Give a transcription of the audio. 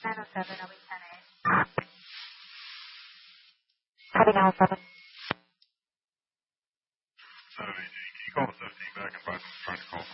907, I'll be 10-8. Copy 907. 718, can you call the 17 back and advise them trying to call